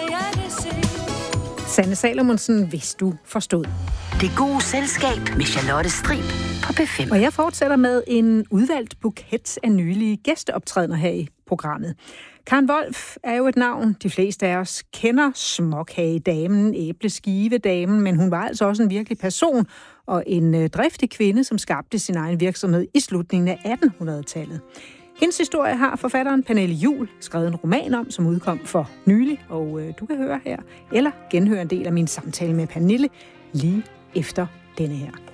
Sanne Salomonsen, hvis du forstod. Det gode selskab med Charlotte Strib på P5. Og jeg fortsætter med en udvalgt buket af nylige gæsteoptrædener her i programmet. Karen Wolf er jo et navn, de fleste af os kender. Småkagedamen, æbleskivedamen, men hun var altså også en virkelig person og en driftig kvinde, som skabte sin egen virksomhed i slutningen af 1800-tallet. Hendes historie har forfatteren Pernille Juhl skrevet en roman om, som udkom for nylig, og du kan høre her, eller genhøre en del af min samtale med Pernille lige efter denne her.